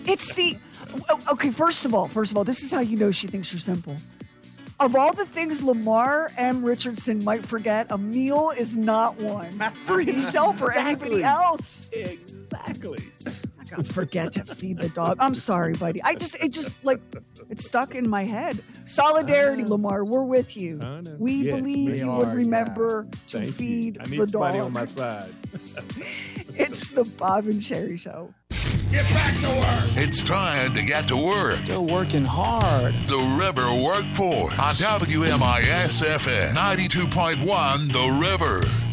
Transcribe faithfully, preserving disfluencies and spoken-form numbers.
It's the okay. First of all, first of all, this is how you know she thinks you're simple. Of all the things Lamar M. Richardson might forget, a meal is not one for himself or Exactly. anybody else. Exactly. I gotta forget to feed the dog. I'm sorry, buddy. I just, it just like, it's stuck in my head. Solidarity, Lamar. We're with you. I know. We Yes, believe we you are, would remember to Thank feed you. I need the somebody dog. on my side. It's the Bob and Sherry Show. Get back to work. It's time to get to work. Still working hard. The River Workforce on W M I S F M ninety-two point one The River.